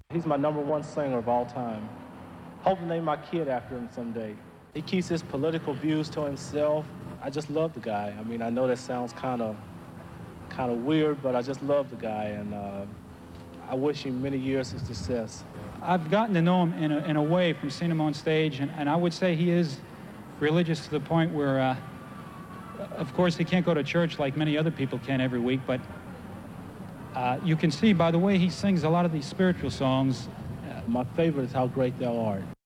He's my #1 singer of all time. Hope to name my kid after him someday. He keeps his political views to himself. I just love the guy. I mean, I know that sounds kind of weird, but I just love the guy, and I wish him many years of success. I've gotten to know him in a way from seeing him on stage, and I would say he is religious to the point where, of course, he can't go to church like many other people can every week, but you can see by the way he sings a lot of these spiritual songs. My favorite is How Great Thou Art.